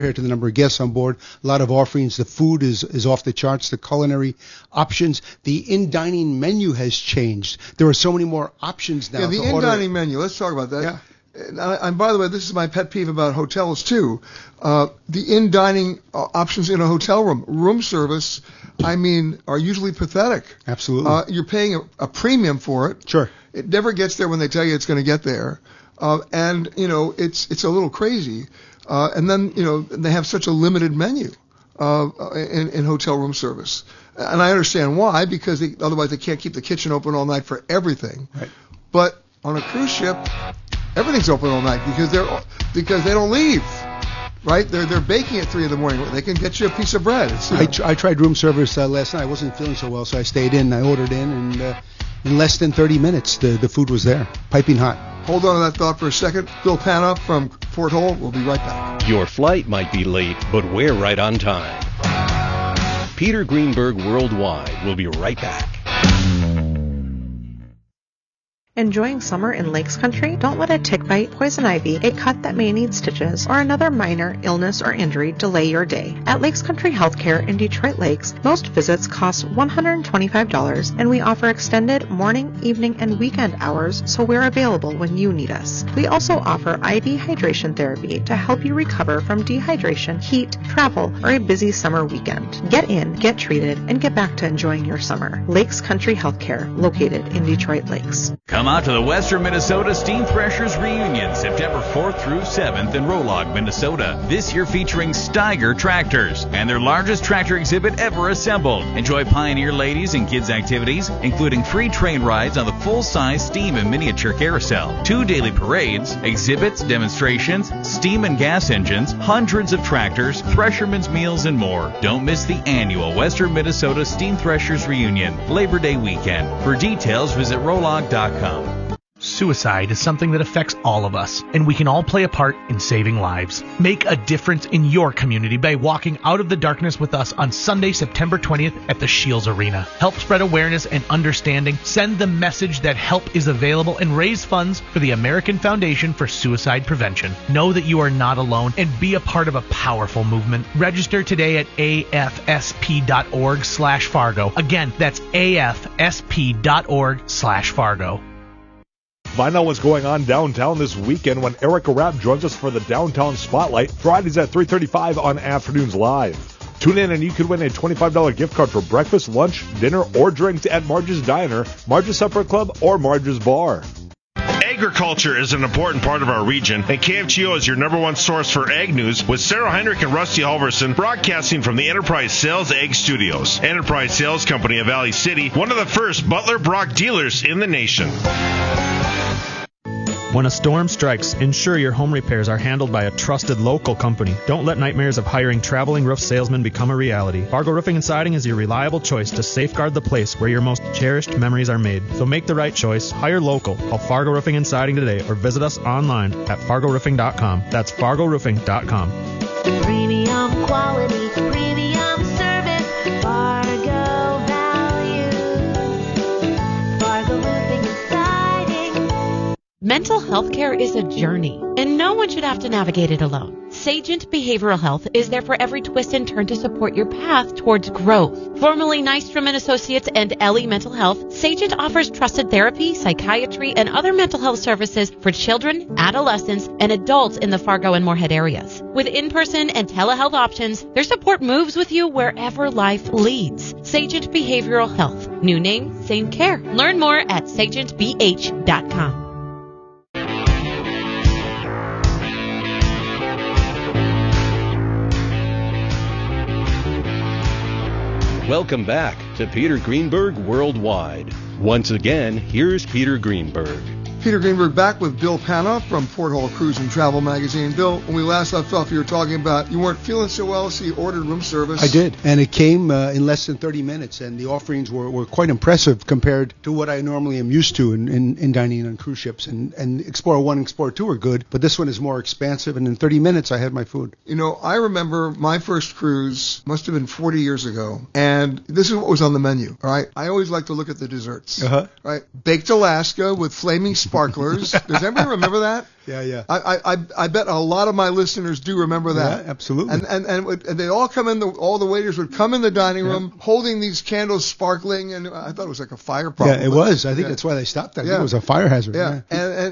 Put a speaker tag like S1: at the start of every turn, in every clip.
S1: compared to the number of guests on board. A lot of offerings. The food is off the charts. The culinary options. The in-dining menu has changed. There are so many more options now.
S2: Yeah, the in-dining menu. Let's talk about that.
S1: Yeah.
S2: And by the way, this is my pet peeve about hotels too. The in-dining options in a hotel room service, are usually pathetic.
S1: Absolutely.
S2: You're paying a premium for it.
S1: Sure.
S2: It never gets there when they tell you it's going to get there. And it's a little crazy. And then, they have such a limited menu in hotel room service. And I understand why, because otherwise they can't keep the kitchen open all night for everything.
S1: Right.
S2: But on a cruise ship, everything's open all night because they don't leave. Right? They're baking at 3 a.m. They can get you a piece of bread.
S1: I tried room service last night. I wasn't feeling so well, so I stayed in. I ordered in, and in less than 30 minutes, the food was there, piping hot.
S2: Hold on to that thought for a second. Bill Panoff from Fort Hall. We'll be right back.
S3: Your flight might be late, but we're right on time. Peter Greenberg Worldwide. We'll be right back.
S4: Enjoying summer in Lakes Country? Don't let a tick bite, poison ivy, a cut that may need stitches, or another minor illness or injury delay your day. At Lakes Country Healthcare in Detroit Lakes, most visits cost $125, and we offer extended morning, evening, and weekend hours, so we're available when you need us. We also offer IV hydration therapy to help you recover from dehydration, heat, travel, or a busy summer weekend. Get in, get treated, and get back to enjoying your summer. Lakes Country Healthcare, located in Detroit Lakes.
S5: Come out to the Western Minnesota Steam Threshers Reunion, September 4th through 7th in Rolog, Minnesota. This year featuring Steiger tractors and their largest tractor exhibit ever assembled. Enjoy Pioneer ladies and kids activities, including free train rides on the full-size steam and miniature carousel, 2 daily parades, exhibits, demonstrations, steam and gas engines, hundreds of tractors, threshermen's meals, and more. Don't miss the annual Western Minnesota Steam Threshers Reunion, Labor Day weekend. For details, visit rolog.com.
S6: Suicide is something that affects all of us, and we can all play a part in saving lives. Make a difference in your community by walking out of the darkness with us on Sunday, September 20th at the Shields Arena. Help spread awareness and understanding, send the message that help is available, and raise funds for the American Foundation for Suicide Prevention. Know that you are not alone and be a part of a powerful movement. Register today at afsp.org/Fargo. Again, that's afsp.org/Fargo.
S7: Find out what's going on downtown this weekend when Erica Rapp joins us for the Downtown Spotlight, Fridays at 3:35 on Afternoons Live. Tune in and you could win a $25 gift card for breakfast, lunch, dinner, or drinks at Marge's Diner, Marge's Supper Club, or Marge's Bar.
S8: Agriculture is an important part of our region, and KFGO is your #1 source for ag news, with Sarah Heinrich and Rusty Halverson broadcasting from the Enterprise Sales Ag Studios. Enterprise Sales Company of Valley City, one of the first Butler Brock dealers in the nation.
S9: When a storm strikes, ensure your home repairs are handled by a trusted local company. Don't let nightmares of hiring traveling roof salesmen become a reality. Fargo Roofing and Siding is your reliable choice to safeguard the place where your most cherished memories are made. So make the right choice. Hire local. Call Fargo Roofing and Siding today or visit us online at fargoroofing.com. That's fargoroofing.com.
S10: Premium quality, premium service, Fargo value. Fargo Roofing and Siding.
S11: Mental health care is a journey, and no one should have to navigate it alone. Sagent Behavioral Health is there for every twist and turn to support your path towards growth. Formerly Nystrom & Associates and Ellie Mental Health, Sagent offers trusted therapy, psychiatry, and other mental health services for children, adolescents, and adults in the Fargo and Moorhead areas. With in-person and telehealth options, their support moves with you wherever life leads. Sagent Behavioral Health. New name, same care. Learn more at sagentbh.com.
S3: Welcome back to Peter Greenberg Worldwide. Once again, here's Peter Greenberg.
S2: Peter Greenberg back with Bill Panoff from Port Hall Cruise and Travel Magazine. Bill, when we last left off, you were talking about you weren't feeling so well, so you ordered room service.
S1: I did, and it came in less than 30 minutes, and the offerings were quite impressive compared to what I normally am used to in dining on cruise ships. And Explorer 1 and Explorer 2 are good, but this one is more expansive, and in 30 minutes I had my food.
S2: You know, I remember my first cruise must have been 40 years ago, and this is what was on the menu, all right? I always like to look at the desserts, right? Baked Alaska with flaming spaghetti sparklers. Does anybody remember that?
S1: Yeah.
S2: I bet a lot of my listeners do remember that.
S1: Yeah, absolutely.
S2: And they all come in. All the waiters would come in the dining room holding these candles, sparkling, and I thought it was like a fire problem.
S1: Yeah, it was. I think that's why they stopped that. I think it was a fire hazard.
S2: Yeah.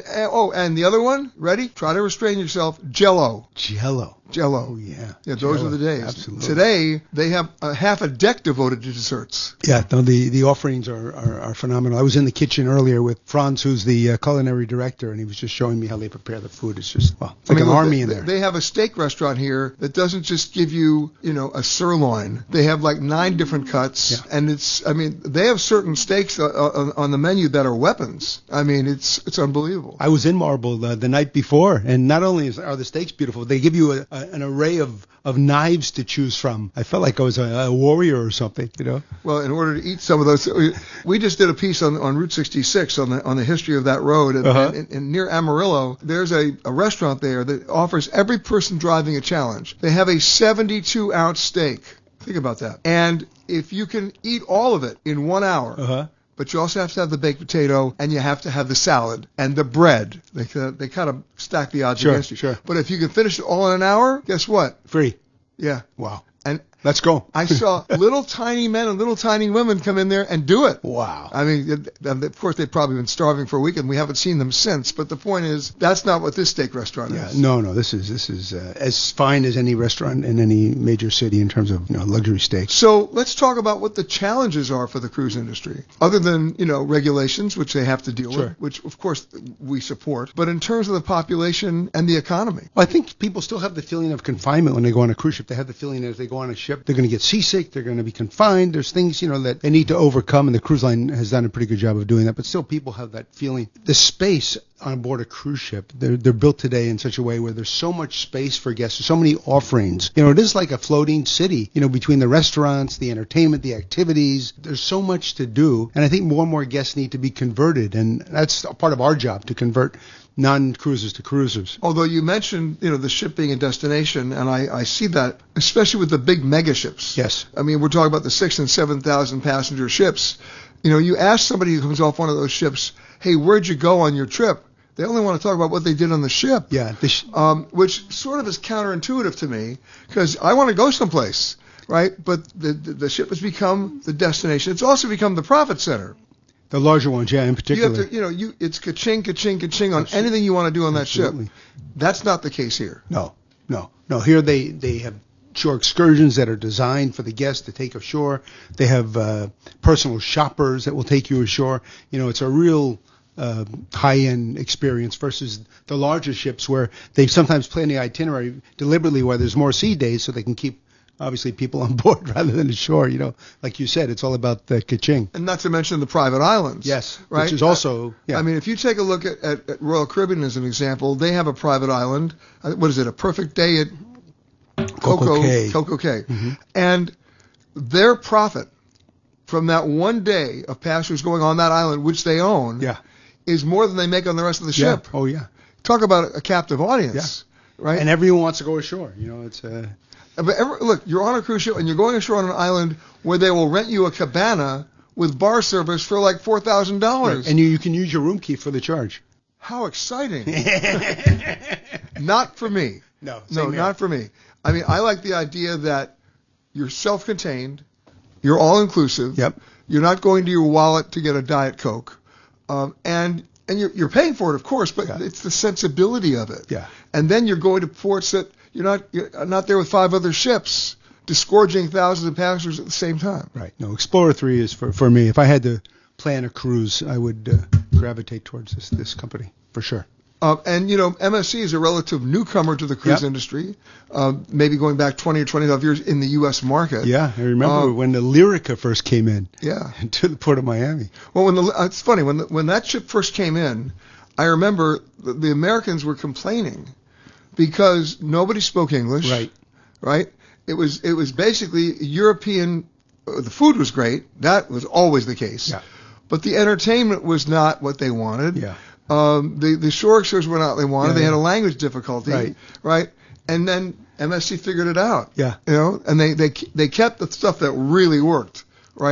S2: And the other one, ready? Try to restrain yourself. Jello.
S1: Jello.
S2: Oh,
S1: yeah.
S2: Yeah, those are the days.
S1: Absolutely.
S2: Today, they have half a deck devoted to desserts.
S1: Yeah, no, the offerings are phenomenal. I was in the kitchen earlier with Franz, who's the culinary director, and he was just showing me how they prepare the food. It's just, it's like an army in there.
S2: They have a steak restaurant here that doesn't just give you, a sirloin. They have like 9 different cuts, and they have certain steaks on the menu that are weapons. I mean, it's unbelievable.
S1: I was in Marble the night before, and not only are the steaks beautiful, they give you an array of knives to choose from. I felt like I was a warrior or something,
S2: Well, in order to eat some of those, we just did a piece on Route 66 on the history of that road, and near Amarillo, there's a restaurant there that offers every person driving a challenge. They have a 72-ounce steak. Think about that. And if you can eat all of it in 1 hour, but you also have to have the baked potato, and you have to have the salad and the bread. They kind of stack the odds against you.
S1: Sure.
S2: But if you can finish it all in an hour, guess what?
S1: Free.
S2: Yeah.
S1: Wow.
S2: And
S1: let's go.
S2: I saw little tiny men and little tiny women come in there and do it.
S1: Wow.
S2: I mean, of course, they've probably been starving for a week, and we haven't seen them since. But the point is, that's not what this steak restaurant is.
S1: No. This is as fine as any restaurant in any major city in terms of luxury steaks.
S2: So let's talk about what the challenges are for the cruise industry, other than regulations, which they have to deal with, which of course we support. But in terms of the population and the economy,
S1: well, I think people still have the feeling of confinement when they go on a cruise ship. They have the feeling that if they go on a ship, they're going to get seasick, they're going to be confined. There's things, that they need to overcome, and the cruise line has done a pretty good job of doing that. But still, people have that feeling. The space on board a cruise ship, they're built today in such a way where there's so much space for guests, there's so many offerings. It is like a floating city, between the restaurants, the entertainment, the activities. There's so much to do, and I think more and more guests need to be converted, and that's a part of our job, to convert non-cruisers to cruisers.
S2: Although you mentioned, the ship being a destination, and I see that, especially with the big mega ships.
S1: Yes.
S2: I mean, we're talking about the 6,000 and 7,000 passenger ships. You ask somebody who comes off one of those ships, hey, where'd you go on your trip? They only want to talk about what they did on the ship.
S1: Yeah.
S2: Which sort of is counterintuitive to me, because I want to go someplace, right? But the ship has become the destination. It's also become the profit center.
S1: The larger ones, in particular.
S2: You have to, it's ka-ching, ka-ching, ka-ching on anything you want to do on that ship. That's not the case here.
S1: No. Here they have shore excursions that are designed for the guests to take ashore. They have personal shoppers that will take you ashore. It's a real high-end experience versus the larger ships where they sometimes plan the itinerary deliberately where there's more sea days so they can keep obviously people on board rather than ashore. Like you said, it's all about the ka-ching.
S2: And not to mention the private islands.
S1: Yes,
S2: right?
S1: which is also...
S2: I mean, if you take a look at Royal Caribbean as an example, they have a private island. What is it, a perfect day at Coco Cay. Mm-hmm. And their profit from that one day of passengers going on that island, which they own, is more than they make on the rest of the ship.
S1: Oh, yeah.
S2: Talk about a captive audience, right?
S1: And everyone wants to go ashore. It's
S2: But look, you're on a cruise ship and you're going ashore on an island where they will rent you a cabana with bar service for like $4,000.
S1: Right. And you can use your room key for the charge.
S2: How exciting. Not for me.
S1: No,
S2: not for me. I mean, I like the idea that you're self-contained, you're all-inclusive, you're not going to your wallet to get a Diet Coke, and you're paying for it, of course, but it's the sensibility of it.
S1: Yeah.
S2: And then you're going to ports that you're not there with 5 other ships, disgorging thousands of passengers at the same time.
S1: Right. No, Explorer 3 is for me. If I had to plan a cruise, I would gravitate towards this company for sure.
S2: And MSC is a relative newcomer to the cruise industry, maybe going back 20 or 25 years in the U.S. market.
S1: Yeah, I remember when the Lyrica first came in.
S2: Yeah.
S1: To the port of Miami.
S2: Well, it's funny when that ship first came in, I remember the Americans were complaining because nobody spoke English. Right. It was basically European. The food was great. That was always the case.
S1: Yeah.
S2: But the entertainment was not what they wanted.
S1: Yeah.
S2: The shore excursions were not what they wanted. They had a language difficulty. Right. And then MSC figured it out.
S1: Yeah.
S2: And they kept the stuff that really worked. Right.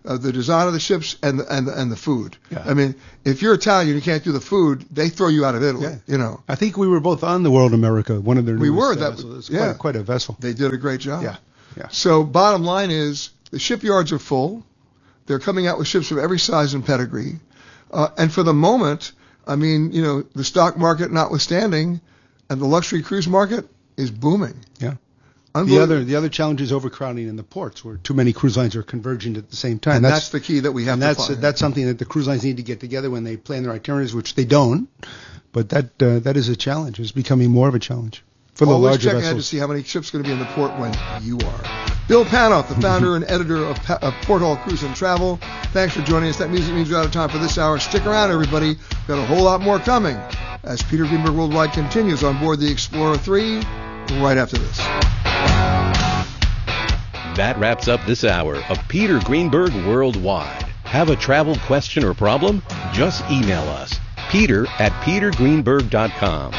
S2: the design of the ships and the food.
S1: Yeah.
S2: I mean, if you're Italian, you can't do the food. They throw you out of Italy.
S1: Yeah.
S2: You know.
S1: I think we were both on the World America, one of their.
S2: We were.
S1: Vessels.
S2: Yeah.
S1: It's quite a vessel.
S2: They did a great job.
S1: Yeah. Yeah.
S2: So bottom line is the shipyards are full. They're coming out with ships of every size and pedigree. And for the moment, I mean, you know, the stock market notwithstanding, and the luxury cruise market is booming.
S1: Yeah. The other challenge is overcrowding in the ports, where too many cruise lines are converging at the same time.
S2: And that's the key that we have to find.
S1: That's something that the cruise lines need to get together when they plan their itineraries, which they don't. But that is a challenge. It's becoming more of a challenge for the
S2: Always
S1: larger
S2: check
S1: vessels.
S2: ahead to see how many ships are going to be in the port when you are. Bill Panoff, the founder and editor of Port Hall Cruise and Travel. Thanks for joining us. That music means we're out of time for this hour. Stick around, everybody. We've got a whole lot more coming as Peter Greenberg Worldwide continues on board the Explorer 3 right after this.
S3: That wraps up this hour of Peter Greenberg Worldwide. Have a travel question or problem? Just email us, peter@petergreenberg.com.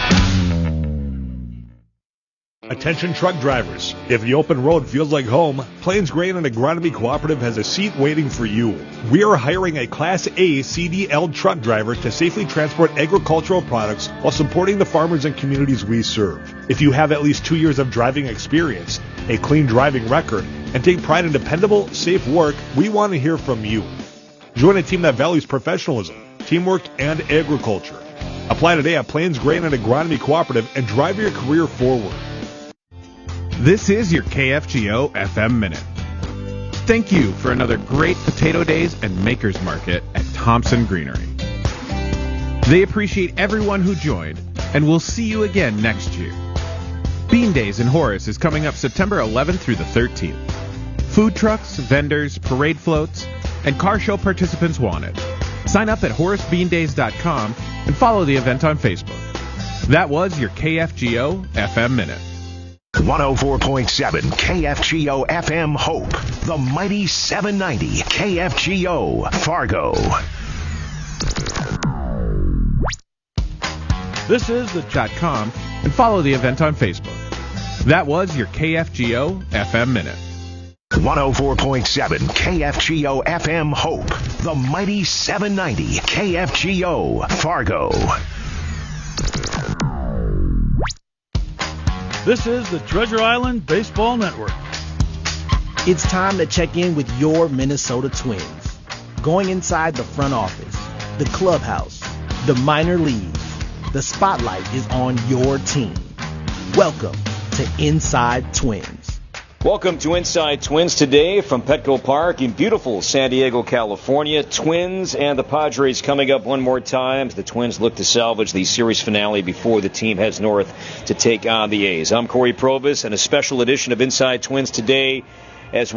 S7: Attention truck drivers. If the open road feels like home, Plains Grain and Agronomy Cooperative has a seat waiting for you. We are hiring a Class A CDL truck driver to safely transport agricultural products while supporting the farmers and communities we serve. If you have at least 2 years of driving experience, a clean driving record, and take pride in dependable, safe work, we want to hear from you. Join a team that values professionalism, teamwork, and agriculture. Apply today at Plains Grain and Agronomy Cooperative and drive your career forward.
S12: This is your KFGO FM Minute. Thank you for another great Potato Days and Makers Market at Thompson Greenery. They appreciate everyone who joined, and we'll see you again next year. Bean Days in Horace is coming up September 11th through the 13th. Food trucks, vendors, parade floats, and car show participants wanted. Sign up at HoraceBeanDays.com and follow the event on Facebook. That was your KFGO FM Minute.
S13: 104.7 KFGO FM Hope, the mighty 790 KFGO Fargo.
S12: This is the .com and follow the event on Facebook. That was your KFGO FM Minute.
S13: 104.7 KFGO FM Hope, the mighty 790 KFGO Fargo.
S14: This is the Treasure Island Baseball Network.
S15: It's time to check in with your Minnesota Twins. Going inside the front office, the clubhouse, the minor leagues, the spotlight is on your team. Welcome to Inside Twins.
S16: Welcome to Inside Twins today from Petco Park in beautiful San Diego, California. Twins and the Padres coming up one more time. The Twins look to salvage the series finale before the team heads north to take on the A's. I'm Corey Probus, and a special edition of Inside Twins today as